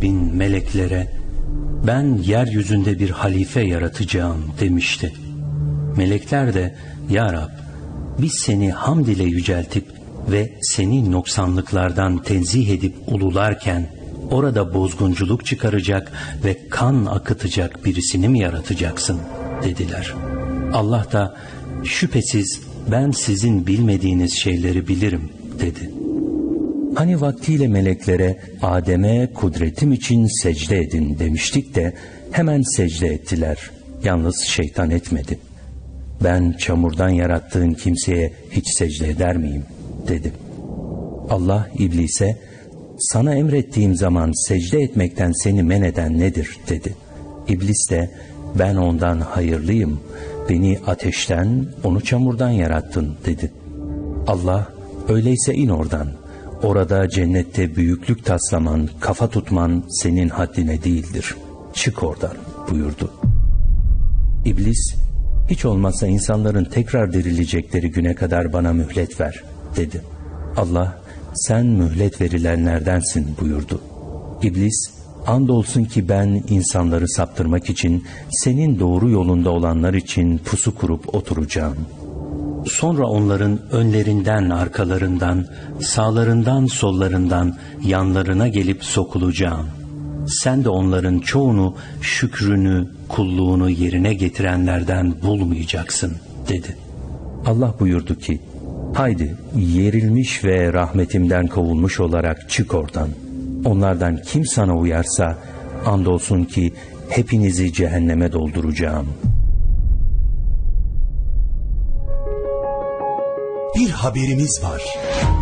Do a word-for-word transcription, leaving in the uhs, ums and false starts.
Rabbin meleklere, ben yeryüzünde bir halife yaratacağım demişti. Melekler de, ya Rab, biz seni hamd ile yüceltip ve seni noksanlıklardan tenzih edip ulularken, orada bozgunculuk çıkaracak ve kan akıtacak birisini mi yaratacaksın dediler. Allah da, şüphesiz ben sizin bilmediğiniz şeyleri bilirim dedi. Hani vaktiyle meleklere Adem'e kudretim için secde edin demiştik de hemen secde ettiler. Yalnız şeytan etmedi. Ben çamurdan yarattığın kimseye hiç secde eder miyim dedi. Allah iblise, sana emrettiğim zaman secde etmekten seni men eden nedir dedi. İblis de, ben ondan hayırlıyım, beni ateşten, onu çamurdan yarattın dedi. Allah, öyleyse in oradan, orada cennette büyüklük taslaman, kafa tutman senin haddine değildir, çık oradan buyurdu. İblis, hiç olmazsa insanların tekrar dirilecekleri güne kadar bana mühlet ver dedi. Allah, sen mühlet verilenlerdensin buyurdu. İblis, andolsun ki ben insanları saptırmak için senin doğru yolunda olanlar için pusu kurup oturacağım. Sonra onların önlerinden, arkalarından, sağlarından, sollarından, yanlarına gelip sokulacağım. Sen de onların çoğunu şükrünü, kulluğunu yerine getirenlerden bulmayacaksın dedi. Allah buyurdu ki, haydi yerilmiş ve rahmetimden kovulmuş olarak çık oradan. Onlardan kim sana uyarsa andolsun ki hepinizi cehenneme dolduracağım. Bir haberimiz var.